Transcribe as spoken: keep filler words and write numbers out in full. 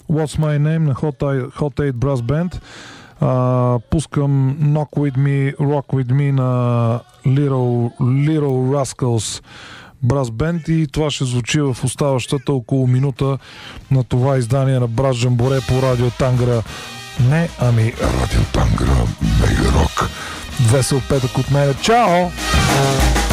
What's My Name на Hot, Hot eight Brass Band. Uh, пускам Knock With Me, Rock With Me на Little, Little Rascals Brass Band и това ще звучи в оставащата около минута на това издание на Брас Джамборе по Радио Тангра. Не, ами Радио Тангра Мега Рок. Весел петък от мен. Чао!